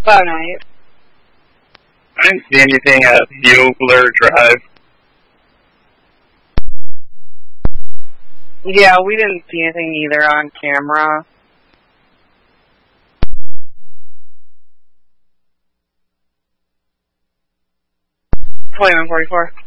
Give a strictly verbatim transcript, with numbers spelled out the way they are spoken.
five ninety-eight. I didn't see anything at Bugler Drive. Yeah, we didn't see anything either on camera. twenty-one forty-four.